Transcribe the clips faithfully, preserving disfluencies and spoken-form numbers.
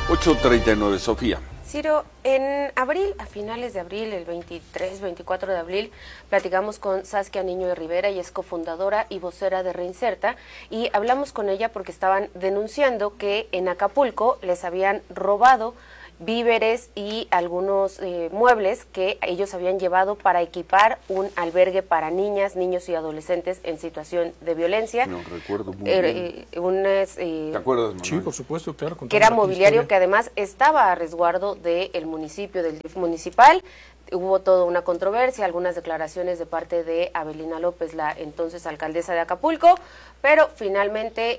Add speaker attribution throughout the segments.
Speaker 1: ocho treinta y nueve, Sofía.
Speaker 2: Ciro, en abril, a finales de abril, el veintitrés, veinticuatro de abril, platicamos con Saskia Niño de Rivera, y es cofundadora y vocera de Reinserta, y hablamos con ella porque estaban denunciando que en Acapulco les habían robado víveres y algunos eh, muebles que ellos habían llevado para equipar un albergue para niñas, niños y adolescentes en situación de violencia.
Speaker 1: No recuerdo muy
Speaker 2: eh,
Speaker 1: bien.
Speaker 2: Eh, unas, eh,
Speaker 1: ¿Te acuerdas, Manuel?
Speaker 3: Sí, por supuesto, claro.
Speaker 2: Que era mobiliario que además estaba a resguardo del municipio, del D I F municipal. Hubo toda una controversia, algunas declaraciones de parte de Avelina López, la entonces alcaldesa de Acapulco, pero finalmente...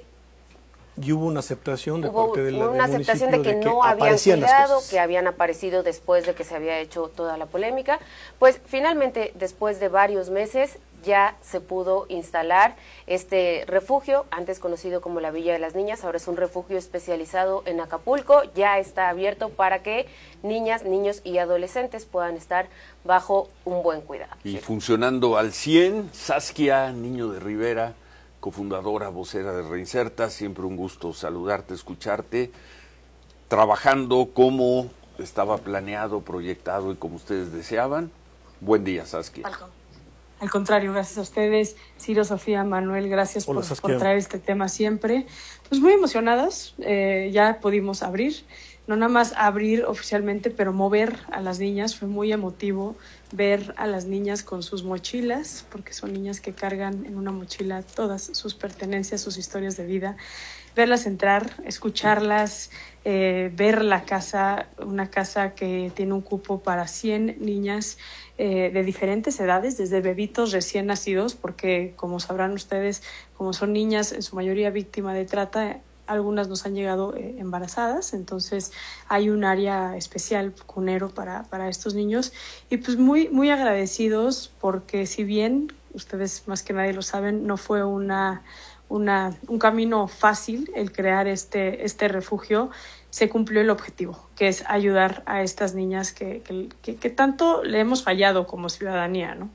Speaker 3: Y hubo una aceptación de
Speaker 2: hubo
Speaker 3: parte de la,
Speaker 2: una aceptación de que,
Speaker 3: de que
Speaker 2: no habían cuidado,
Speaker 3: que
Speaker 2: que habían aparecido después de que se había hecho toda la polémica. Pues finalmente, después de varios meses, ya se pudo instalar este refugio, antes conocido como la Villa de las Niñas. Ahora es un refugio especializado en Acapulco, ya está abierto para que niñas, niños y adolescentes puedan estar bajo un buen cuidado.
Speaker 1: Y
Speaker 2: sí.
Speaker 1: funcionando al cien, Saskia Niño de Rivera, cofundadora, vocera de Reinserta, siempre un gusto saludarte, escucharte, trabajando como estaba planeado, proyectado y como ustedes deseaban. Buen día, Saskia.
Speaker 4: Al contrario, gracias a ustedes, Ciro, Sofía, Manuel, gracias
Speaker 3: Hola,
Speaker 4: por, por traer este tema siempre. Pues muy emocionadas, eh, ya pudimos abrir, no nada más abrir oficialmente, pero mover a las niñas. Fue muy emotivo ver a las niñas con sus mochilas, porque son niñas que cargan en una mochila todas sus pertenencias, sus historias de vida. Verlas entrar, escucharlas, eh, ver la casa, una casa que tiene un cupo para cien niñas eh, de diferentes edades, desde bebitos recién nacidos, porque como sabrán ustedes, como son niñas en su mayoría víctima de trata, algunas nos han llegado eh, embarazadas, entonces hay un área especial cunero para, para estos niños, y pues muy, muy agradecidos, porque si bien ustedes más que nadie lo saben, no fue una, una, un camino fácil el crear este, este refugio, se cumplió el objetivo, que es ayudar a estas niñas que, que, que, que tanto le hemos fallado como ciudadanía, ¿no?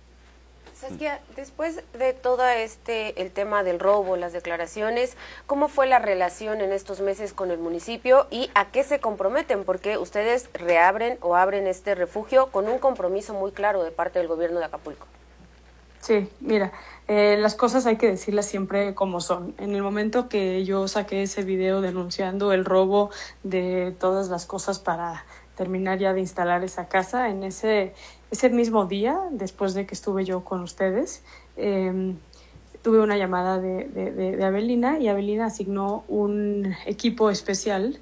Speaker 2: Saskia, después de todo este, el tema del robo, las declaraciones, ¿cómo fue la relación en estos meses con el municipio y a qué se comprometen? Porque ustedes reabren o abren este refugio con un compromiso muy claro de parte del gobierno de Acapulco.
Speaker 4: Sí, mira, eh, las cosas hay que decirlas siempre como son. En el momento que yo saqué ese video denunciando el robo de todas las cosas para terminar ya de instalar esa casa, en ese, ese mismo día, después de que estuve yo con ustedes, eh, tuve una llamada de, de, de, de Avelina, y Avelina asignó un equipo especial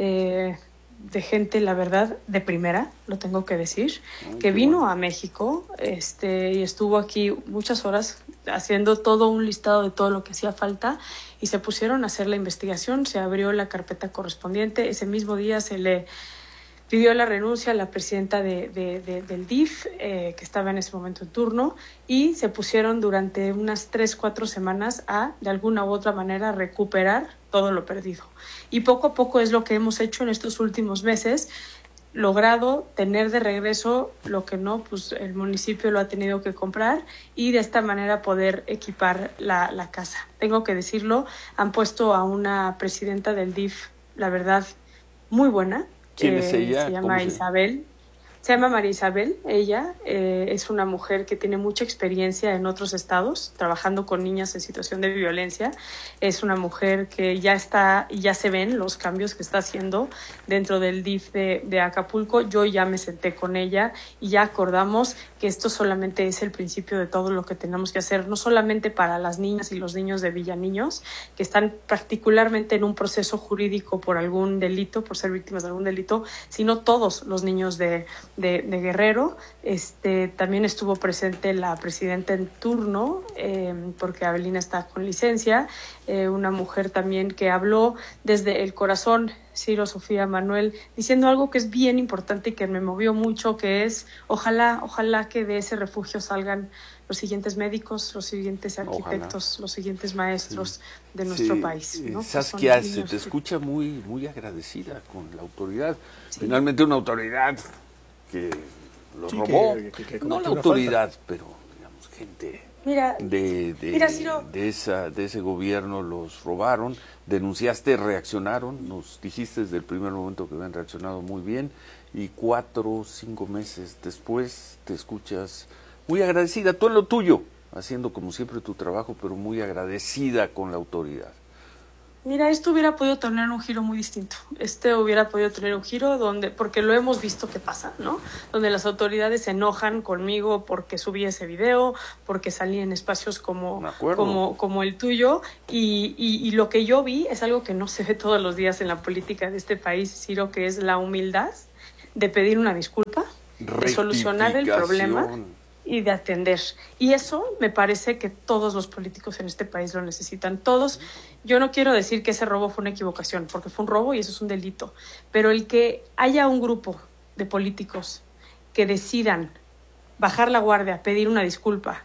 Speaker 4: eh, de gente, la verdad, de primera, lo tengo que decir, oh, que vino bueno. a México este, y estuvo aquí muchas horas haciendo todo un listado de todo lo que hacía falta, y se pusieron a hacer la investigación. Se abrió la carpeta correspondiente. Ese mismo día se le pidió la renuncia a la presidenta de, de, de, del D I F, eh, que estaba en ese momento en turno, y se pusieron durante unas tres, cuatro semanas a, de alguna u otra manera, recuperar todo lo perdido. Y poco a poco es lo que hemos hecho en estos últimos meses, logrado tener de regreso lo que no, pues el municipio lo ha tenido que comprar, y de esta manera poder equipar la, la casa. Tengo que decirlo, han puesto a una presidenta del D I F, la verdad, muy buena.
Speaker 1: ¿Quién es ella?
Speaker 4: Se llama Isabel. Se llama María Isabel. Ella eh, es una mujer que tiene mucha experiencia en otros estados, trabajando con niñas en situación de violencia. Es una mujer que ya está, y ya se ven los cambios que está haciendo dentro del D I F de, de Acapulco. Yo ya me senté con ella y ya acordamos que esto solamente es el principio de todo lo que tenemos que hacer, no solamente para las niñas y los niños de Villaniños, que están particularmente en un proceso jurídico por algún delito, por ser víctimas de algún delito, sino todos los niños de De, de Guerrero. Este, también estuvo presente la presidenta en turno, eh, porque Avelina está con licencia, eh, una mujer también que habló desde el corazón, Ciro, Sofía, Manuel, diciendo algo que es bien importante y que me movió mucho, que es ojalá, ojalá que de ese refugio salgan los siguientes médicos, los siguientes arquitectos, ojalá. Los siguientes maestros sí. de nuestro sí. país, ¿no?
Speaker 1: Saskia, se te escucha muy, muy agradecida con la autoridad. Sí. Finalmente una autoridad que lo sí, robó, que, que, que no la autoridad, falta. Pero digamos gente
Speaker 4: Mira,
Speaker 1: de, de,
Speaker 4: mira, Ciro,
Speaker 1: de, esa, de ese gobierno los robaron, denunciaste, reaccionaron, nos dijiste desde el primer momento que habían reaccionado muy bien y cuatro o cinco meses después te escuchas muy agradecida, tú en lo tuyo, haciendo como siempre tu trabajo, pero muy agradecida con la autoridad.
Speaker 4: Mira, esto hubiera podido tener un giro muy distinto. Este hubiera podido tener un giro donde, porque lo hemos visto que pasa, ¿no? Donde las autoridades se enojan conmigo porque subí ese video, porque salí en espacios como, como, como el tuyo, y, y, y lo que yo vi es algo que no se ve todos los días en la política de este país, Ciro, que es la humildad de pedir una disculpa, de solucionar el problema y de atender. Y eso me parece que todos los políticos en este país lo necesitan. Todos, yo no quiero decir que ese robo fue una equivocación, porque fue un robo y eso es un delito, pero el que haya un grupo de políticos que decidan bajar la guardia, pedir una disculpa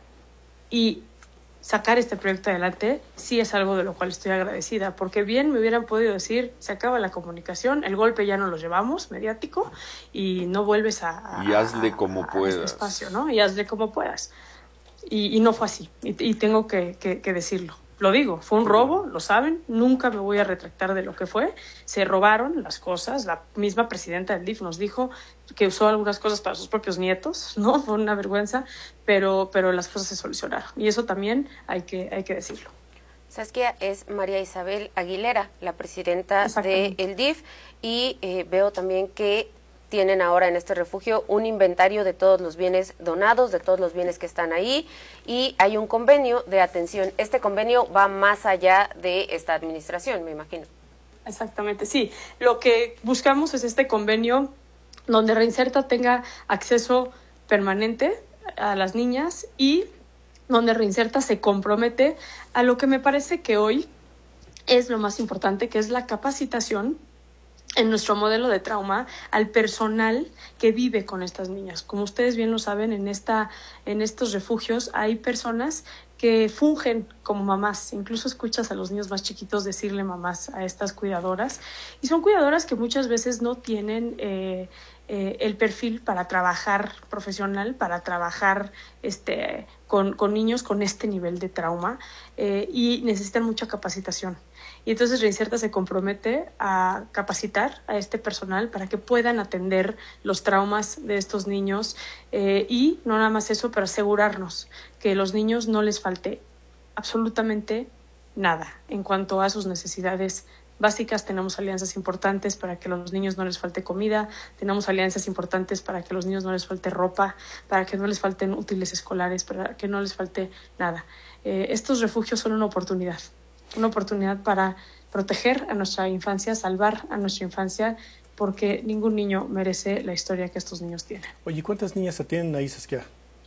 Speaker 4: y sacar este proyecto adelante, sí es algo de lo cual estoy agradecida, porque bien me hubieran podido decir, se acaba la comunicación, el golpe ya no lo llevamos, mediático, y no vuelves a... a
Speaker 1: y hazle como
Speaker 4: a,
Speaker 1: puedas.
Speaker 4: A este espacio, ¿no? Y hazle como puedas. Y, y no fue así, y, y tengo que, que, que decirlo. Lo digo, fue un robo, lo saben, nunca me voy a retractar de lo que fue. Se robaron las cosas, la misma presidenta del D I F nos dijo que usó algunas cosas para sus propios nietos, ¿no? Fue una vergüenza, pero, pero las cosas se solucionaron. Y eso también hay que, hay que decirlo.
Speaker 2: Saskia, es María Isabel Aguilera, la presidenta del D I F, y eh, veo también que tienen ahora en este refugio un inventario de todos los bienes donados, de todos los bienes que están ahí, y hay un convenio de atención. Este convenio va más allá de esta administración, me imagino.
Speaker 4: Exactamente, sí. Lo que buscamos es este convenio donde Reinserta tenga acceso permanente a las niñas y donde Reinserta se compromete a lo que me parece que hoy es lo más importante, que es la capacitación en nuestro modelo de trauma al personal que vive con estas niñas. Como ustedes bien lo saben, en esta, en estos refugios hay personas que fungen como mamás. Incluso escuchas a los niños más chiquitos decirle mamás a estas cuidadoras. Y son cuidadoras que muchas veces no tienen eh, eh, el perfil para trabajar profesional, para trabajar este, con, con niños con este nivel de trauma eh, y necesitan mucha capacitación. Y entonces Reinserta se compromete a capacitar a este personal para que puedan atender los traumas de estos niños eh, y no nada más eso, pero asegurarnos que a los niños no les falte absolutamente nada en cuanto a sus necesidades básicas. Tenemos alianzas importantes para que a los niños no les falte comida, tenemos alianzas importantes para que a los niños no les falte ropa, para que no les falten útiles escolares, para que no les falte nada. Eh, estos refugios son una oportunidad. Una oportunidad para proteger a nuestra infancia, salvar a nuestra infancia, porque ningún niño merece la historia que estos niños tienen.
Speaker 3: Oye, ¿cuántas niñas atienden ahí, Saskia?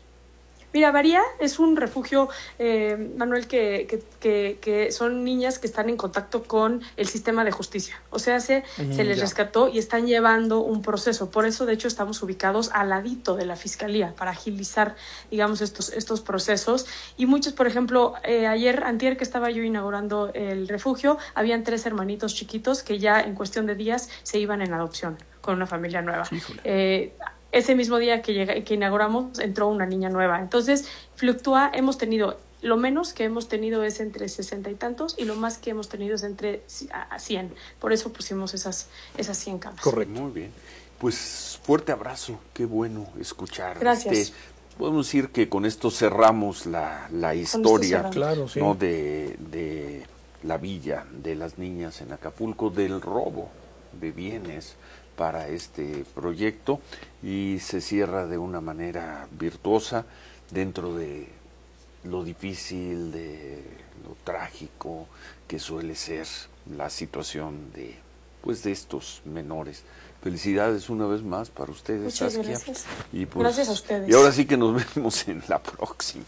Speaker 4: Mira, varía, es un refugio, eh, Manuel, que, que, que, que son niñas que están en contacto con el sistema de justicia. O sea, se, mm, se les ya. rescató y están llevando un proceso. Por eso, de hecho, estamos ubicados al ladito de la Fiscalía para agilizar, digamos, estos, estos procesos. Y muchos, por ejemplo, eh, ayer, antier que estaba yo inaugurando el refugio, habían tres hermanitos chiquitos que ya en cuestión de días se iban en adopción con una familia nueva. Eh, Ese mismo día que, llega, que inauguramos entró una niña nueva. Entonces, fluctúa, hemos tenido, lo menos que hemos tenido es entre sesenta y tantos y lo más que hemos tenido es entre cien. Por eso pusimos esas, esas cien camas.
Speaker 1: Correcto. Muy bien. Pues fuerte abrazo, qué bueno escuchar.
Speaker 4: Gracias.
Speaker 1: Este, podemos decir que con esto cerramos la, la historia
Speaker 3: claro, sí.
Speaker 1: ¿no? de, de la villa, de las niñas en Acapulco, del robo de bienes para este proyecto, y se cierra de una manera virtuosa dentro de lo difícil, de lo trágico que suele ser la situación de pues de estos menores. Felicidades una vez más para ustedes,
Speaker 4: Muchas
Speaker 1: Saskia.
Speaker 4: Gracias.
Speaker 1: Y pues,
Speaker 4: gracias a ustedes.
Speaker 1: Y ahora sí que nos vemos en la próxima.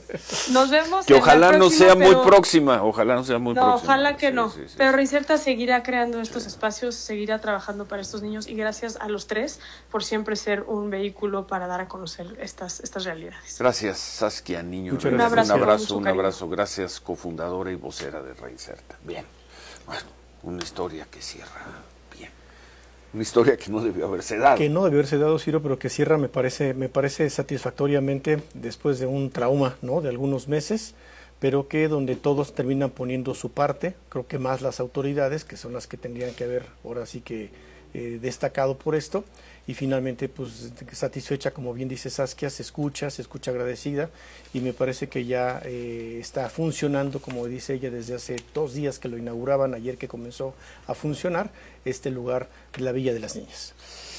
Speaker 4: Nos vemos
Speaker 1: que
Speaker 4: en
Speaker 1: ojalá
Speaker 4: la próxima,
Speaker 1: no sea
Speaker 4: pero...
Speaker 1: muy próxima, ojalá no sea muy
Speaker 4: no,
Speaker 1: próxima.
Speaker 4: Ojalá que
Speaker 1: sí,
Speaker 4: no.
Speaker 1: Sí, sí,
Speaker 4: pero
Speaker 1: sí.
Speaker 4: Reinserta seguirá creando estos sí. espacios, seguirá trabajando para estos niños y gracias a los tres por siempre ser un vehículo para dar a conocer estas, estas realidades.
Speaker 1: Gracias, Saskia Niño.
Speaker 3: Muchas
Speaker 1: un
Speaker 3: gracias.
Speaker 1: abrazo, un abrazo, un
Speaker 4: cariño.
Speaker 1: abrazo. Gracias, cofundadora y vocera de Reinserta. Bien, bueno, una historia que cierra bien. Una historia que no debió haberse dado.
Speaker 3: Que no debió haberse dado, Ciro, pero que cierra, me parece, me parece satisfactoriamente después de un trauma, ¿no? De algunos meses, pero que donde todos terminan poniendo su parte, creo que más las autoridades, que son las que tendrían que haber ahora sí que eh, destacado por esto, y finalmente pues satisfecha, como bien dice Saskia, se escucha, se escucha agradecida, y me parece que ya eh, está funcionando, como dice ella, desde hace dos días que lo inauguraban, ayer que comenzó a funcionar, este lugar de la Villa de las Niñas.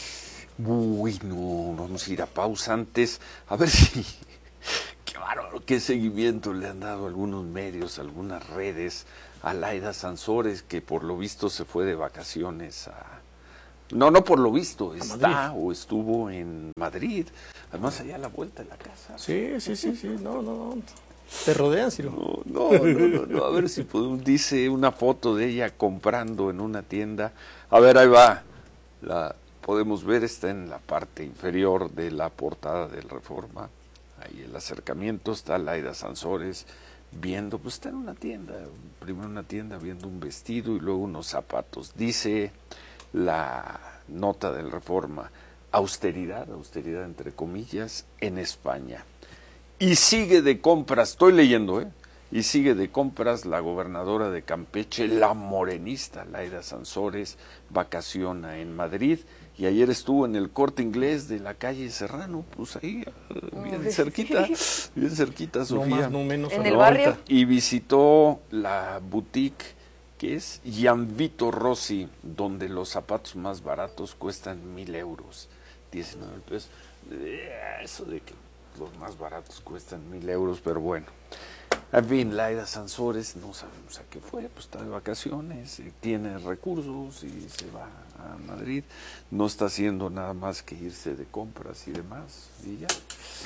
Speaker 1: Uy, no, vamos a ir a pausa antes, a ver si... Qué bárbaro, qué seguimiento le han dado algunos medios, algunas redes a Laida Sansores, que por lo visto se fue de vacaciones a... No, no por lo visto, está o estuvo en Madrid, además allá a la vuelta de la casa.
Speaker 3: Sí, sí, sí, sí, no, no, no. Te rodean, Ciro.
Speaker 1: No, no, no, no, no, a ver si podemos, dice una foto de ella comprando en una tienda. A ver, ahí va, la podemos ver, está en la parte inferior de la portada del Reforma. Ahí el acercamiento, está Laida Sansores viendo, pues está en una tienda, primero una tienda viendo un vestido y luego unos zapatos. Dice la nota del Reforma, austeridad, austeridad entre comillas, en España. Y sigue de compras, estoy leyendo, ¿eh? Y sigue de compras la gobernadora de Campeche, la morenista Laida Sansores, vacaciona en Madrid. Y ayer estuvo en el Corte Inglés de la calle Serrano, pues ahí, bien cerquita, bien cerquita, Sofía.
Speaker 3: No más, no menos.
Speaker 2: ¿En el barrio?
Speaker 1: Y visitó la boutique que es Gianvito Rossi, donde los zapatos más baratos cuestan mil euros, diecinueve pesos. Eso de que los más baratos cuestan mil euros, pero bueno. En fin, Laida Sansores, no sabemos a qué fue, pues está de vacaciones, eh, tiene recursos y se va a Madrid. No está haciendo nada más que irse de compras y demás, y ya.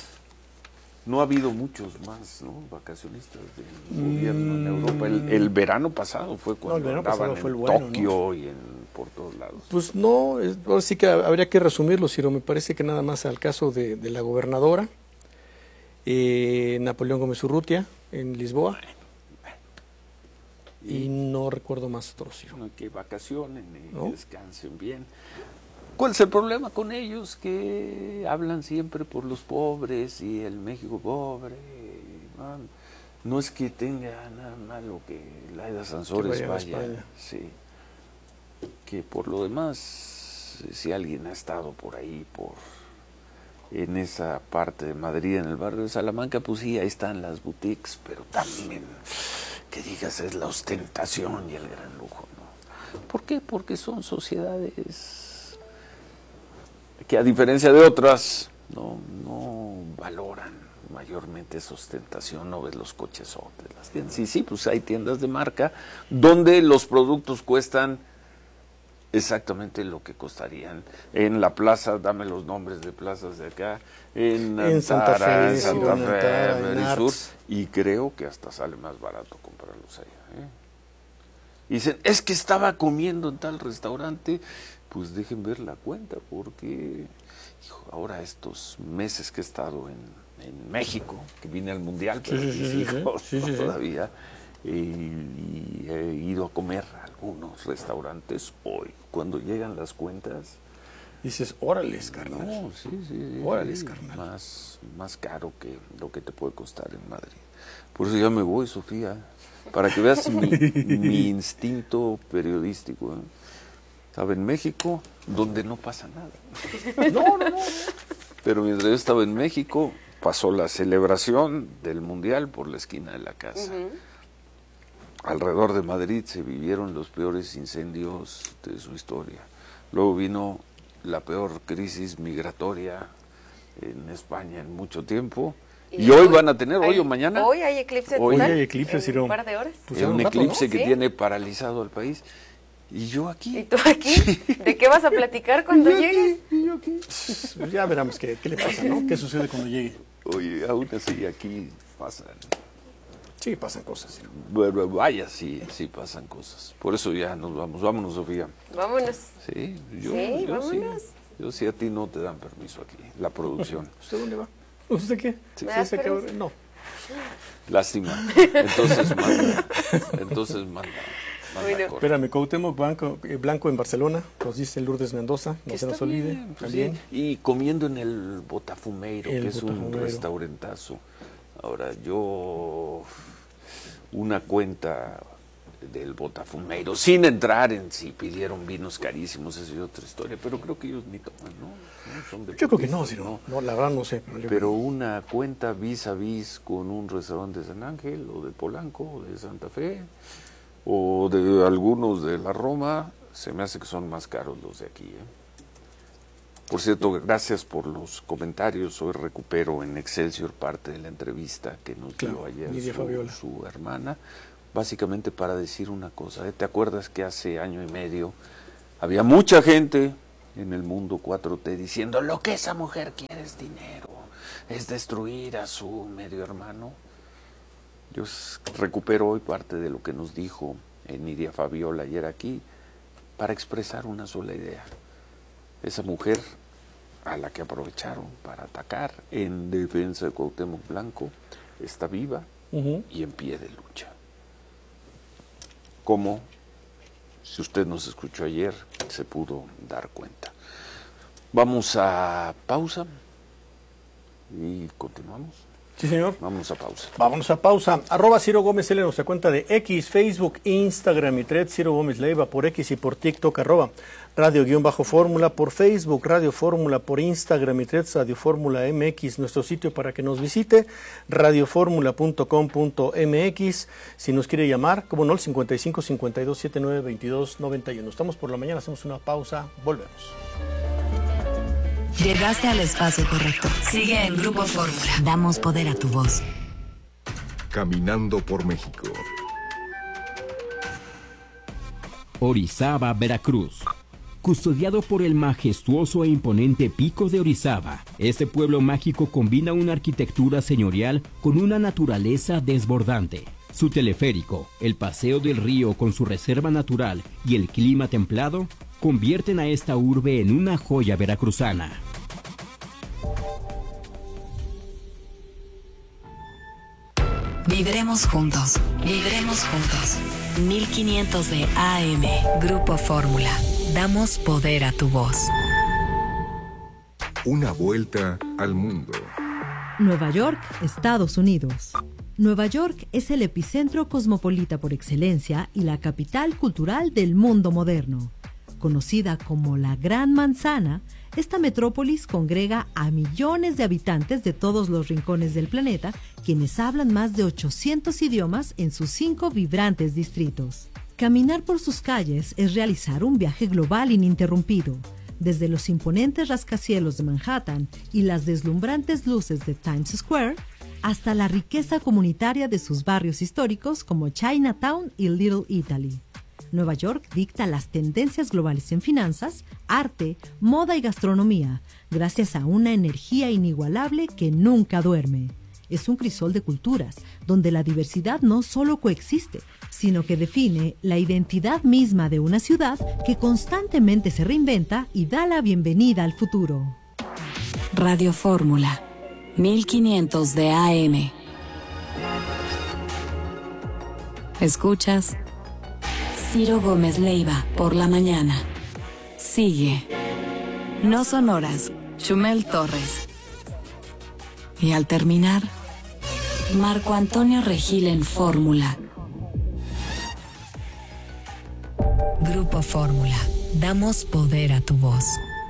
Speaker 1: No ha habido muchos más, ¿no? Vacacionistas del gobierno en Europa. El, el verano pasado fue cuando
Speaker 3: no, el verano
Speaker 1: andaban
Speaker 3: pasado fue
Speaker 1: en
Speaker 3: el bueno,
Speaker 1: Tokio,
Speaker 3: ¿no?
Speaker 1: y en por todos lados.
Speaker 3: Pues no, es, ahora sí que habría que resumirlo, Ciro. Me parece que nada más al caso de, de la gobernadora, eh, Napoleón Gómez Urrutia, en Lisboa,
Speaker 1: Bueno, bueno.
Speaker 3: y no recuerdo más otros, Ciro.
Speaker 1: Bueno, que vacacionen y
Speaker 3: ¿No?
Speaker 1: descansen bien. ¿Cuál es el problema con ellos? Que hablan siempre por los pobres y el México pobre. No, no es que tenga nada malo que Laida Sansores
Speaker 3: Que vaya a
Speaker 1: vaya,
Speaker 3: España.
Speaker 1: sí. Que por lo demás, si alguien ha estado por ahí, por en esa parte de Madrid, en el barrio de Salamanca, pues sí, ahí están las boutiques, pero también, que digas, es la ostentación y el gran lujo, ¿no? ¿Por qué? Porque son sociedades que, a diferencia de otras, no, no valoran mayormente esa ostentación. No ves los cochesotes, las tiendas. Sí, sí, pues hay tiendas de marca donde los productos cuestan exactamente lo que costarían en la plaza, dame los nombres de plazas de acá, en,
Speaker 3: En Santa
Speaker 1: Antara,
Speaker 3: Fe,
Speaker 1: en Santa
Speaker 3: sí, en
Speaker 1: Fe,
Speaker 3: Antara, en
Speaker 1: Merisur,
Speaker 3: Arts.
Speaker 1: y creo que hasta sale más barato comprarlos allá, ¿eh? Y dicen, es que estaba comiendo en tal restaurante. Pues dejen ver la cuenta, porque hijo, ahora estos meses que he estado en, en México, que vine al Mundial, pero
Speaker 3: Sí, sí,
Speaker 1: mis
Speaker 3: sí,
Speaker 1: hijos
Speaker 3: sí, sí, sí.
Speaker 1: todavía, eh, y he ido a comer a algunos restaurantes hoy. Cuando llegan las cuentas,
Speaker 3: Dices, órales, carnal.
Speaker 1: no, sí, sí, sí,
Speaker 3: Órales,
Speaker 1: sí,
Speaker 3: carnal.
Speaker 1: más, más caro que lo que te puede costar en Madrid. Por eso ya me voy, Sofía, para que veas mi, mi instinto periodístico, ¿eh? Estaba en México, donde no pasa nada. No, no, no. Pero mientras yo estaba en México, pasó la celebración del Mundial por la esquina de la casa. Uh-huh. Alrededor de Madrid se vivieron los peores incendios de su historia. Luego vino la peor crisis migratoria en España en mucho tiempo. Y, y hoy, hoy van a tener, hoy
Speaker 2: hay,
Speaker 1: o mañana.
Speaker 2: Hoy hay eclipse
Speaker 3: hoy
Speaker 2: total.
Speaker 3: Hoy hay eclipse,
Speaker 2: en
Speaker 3: Ciro.
Speaker 2: un par de horas.
Speaker 1: Pues un
Speaker 3: rato,
Speaker 1: eclipse
Speaker 2: ¿no?
Speaker 1: que
Speaker 2: ¿Sí?
Speaker 1: tiene paralizado al país. Y yo aquí.
Speaker 2: ¿Y tú aquí? ¿De qué vas a platicar cuando
Speaker 1: ¿Y yo
Speaker 2: llegues?
Speaker 1: Aquí, y yo aquí.
Speaker 3: Pues ya veremos qué, qué le pasa, ¿no? ¿Qué sucede cuando llegue?
Speaker 1: Oye, aún así aquí pasan.
Speaker 3: Sí, pasan cosas, Ciro.
Speaker 1: Bueno, vaya, sí, sí pasan cosas. Por eso ya nos vamos. Vámonos, Sofía.
Speaker 2: Vámonos.
Speaker 1: Sí, yo,
Speaker 2: sí,
Speaker 1: yo
Speaker 2: vámonos.
Speaker 1: sí. Yo sí, a ti no te dan permiso aquí, la producción.
Speaker 3: ¿Usted dónde va? ¿Usted qué?
Speaker 1: Sí.
Speaker 3: ¿Sí, se acaba? No.
Speaker 1: Lástima. Entonces manda. Entonces manda. no me acuerdo.
Speaker 3: Espérame, Cuauhtémoc Blanco, eh, Blanco en Barcelona, nos dice Lourdes Mendoza, no se nos olvide.
Speaker 1: Bien, pues
Speaker 3: también.
Speaker 1: sí. Y comiendo en el Botafumeiro,
Speaker 3: El
Speaker 1: que es un
Speaker 3: Botafumeiro.
Speaker 1: restaurentazo. Ahora, yo, una cuenta del Botafumeiro, sin entrar en si pidieron vinos carísimos, esa es otra historia, pero creo que ellos ni toman, ¿no? ¿No? Son
Speaker 3: Yo creo que no,
Speaker 1: deportistas,
Speaker 3: si no, no, la verdad no sé. Pero, yo
Speaker 1: Pero
Speaker 3: creo-
Speaker 1: una cuenta vis a vis con un restaurante de San Ángel, o de Polanco, o de Santa Fe, o de algunos de la Roma, se me hace que son más caros los de aquí, ¿eh? Por cierto, gracias por los comentarios. Hoy recupero en Excelsior parte de la entrevista que nos dio
Speaker 3: Claro,
Speaker 1: ayer
Speaker 3: Nidia
Speaker 1: su,
Speaker 3: Fabiola.
Speaker 1: su hermana, básicamente para decir una cosa. ¿eh? ¿Te acuerdas que hace año y medio había mucha gente en el mundo cuatro T diciendo lo que esa mujer quiere es dinero, es destruir a su medio hermano? Yo s- recupero hoy parte de lo que nos dijo eh, Nidia Fabiola ayer aquí para expresar una sola idea. Esa mujer a la que aprovecharon para atacar en defensa de Cuauhtémoc Blanco está viva
Speaker 3: Ujú.
Speaker 1: y en pie de lucha. Como, si usted nos escuchó ayer, se pudo dar cuenta. Vamos a pausa y continuamos.
Speaker 3: Sí, señor.
Speaker 1: Vamos a pausa.
Speaker 3: Vámonos a pausa. Arroba Ciro Gómez L, nuestra cuenta de X, Facebook, Instagram y Thread, Ciro Gómez Leiva por X y por TikTok, arroba Radio-Fórmula por Facebook, Radio Fórmula por Instagram y Thread, Radio Fórmula M X, nuestro sitio para que nos visite, radioformula punto com punto m x. Si nos quiere llamar, como no, el cincuenta y cinco, cincuenta y dos, setenta y nueve, veintidós, noventa y uno. Estamos por la mañana, hacemos una pausa, volvemos.
Speaker 5: Llegaste al espacio correcto. Sigue en Grupo Fórmula. Damos poder a tu voz.
Speaker 6: Caminando por México.
Speaker 7: Orizaba, Veracruz. Custodiado por el majestuoso e imponente Pico de Orizaba, este pueblo mágico combina una arquitectura señorial con una naturaleza desbordante. Su teleférico, el paseo del río con su reserva natural y el clima templado convierten a esta urbe en una joya veracruzana.
Speaker 5: Vibremos juntos. Vibremos juntos. mil quinientos de A M. Grupo Fórmula. Damos poder a tu voz.
Speaker 6: Una vuelta al mundo.
Speaker 8: Nueva York, Estados Unidos. Nueva York es el epicentro cosmopolita por excelencia y la capital cultural del mundo moderno. Conocida como la Gran Manzana, esta metrópolis congrega a millones de habitantes de todos los rincones del planeta, quienes hablan más de ochocientos idiomas en sus cinco vibrantes distritos. Caminar por sus calles es realizar un viaje global ininterrumpido. Desde los imponentes rascacielos de Manhattan y las deslumbrantes luces de Times Square, hasta la riqueza comunitaria de sus barrios históricos como Chinatown y Little Italy. Nueva York dicta las tendencias globales en finanzas, arte, moda y gastronomía, gracias a una energía inigualable que nunca duerme. Es un crisol de culturas, donde la diversidad no solo coexiste, sino que define la identidad misma de una ciudad que constantemente se reinventa y da la bienvenida al futuro.
Speaker 5: Radio Fórmula. mil quinientos de A M. Escuchas Ciro Gómez Leiva por la mañana. Sigue. No son horas. Chumel Torres. Y al terminar, Marco Antonio Regil en Fórmula. Grupo Fórmula. Damos poder a tu voz.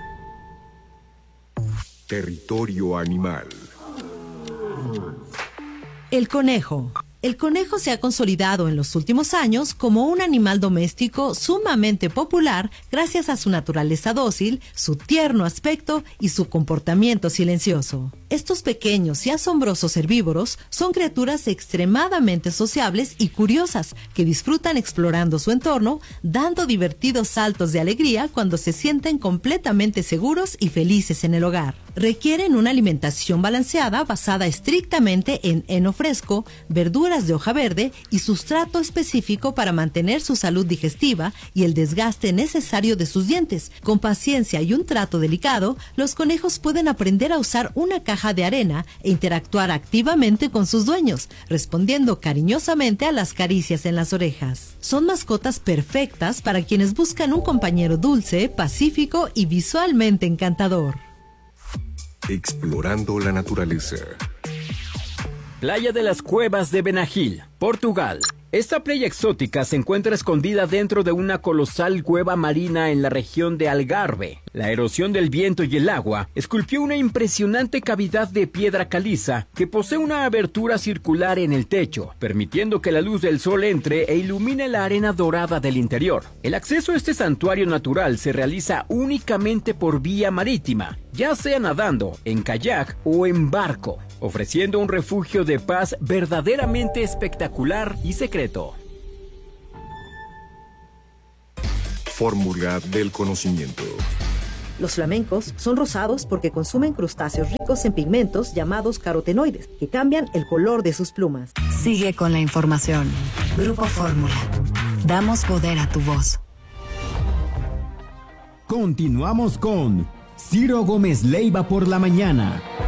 Speaker 6: Territorio animal.
Speaker 8: El conejo. El conejo se ha consolidado en los últimos años como un animal doméstico sumamente popular gracias a su naturaleza dócil, su tierno aspecto y su comportamiento silencioso. Estos pequeños y asombrosos herbívoros son criaturas extremadamente sociables y curiosas que disfrutan explorando su entorno, dando divertidos saltos de alegría cuando se sienten completamente seguros y felices en el hogar. Requieren una alimentación balanceada basada estrictamente en heno fresco, verduras de hoja verde y sustrato específico para mantener su salud digestiva y el desgaste necesario de sus dientes. Con paciencia y un trato delicado, los conejos pueden aprender a usar una caja de arena e interactuar activamente con sus dueños, respondiendo cariñosamente a las caricias en las orejas. Son mascotas perfectas para quienes buscan un compañero dulce, pacífico y visualmente encantador.
Speaker 6: Explorando la naturaleza.
Speaker 7: Playa de las Cuevas de Benagil, Portugal. Esta playa exótica se encuentra escondida dentro de una colosal cueva marina en la región de Algarve. La erosión del viento y el agua esculpió una impresionante cavidad de piedra caliza que posee una abertura circular en el techo, permitiendo que la luz del sol entre e ilumine la arena dorada del interior. El acceso a este santuario natural se realiza únicamente por vía marítima, ya sea nadando, en kayak o en barco, ofreciendo un refugio de paz verdaderamente espectacular y secreto.
Speaker 6: Fórmula del conocimiento.
Speaker 9: Los flamencos son rosados porque consumen crustáceos ricos en pigmentos llamados carotenoides, que cambian el color de sus plumas.
Speaker 5: Sigue con la información. Grupo Fórmula. Damos poder a tu voz.
Speaker 7: Continuamos con Ciro Gómez Leiva por la mañana.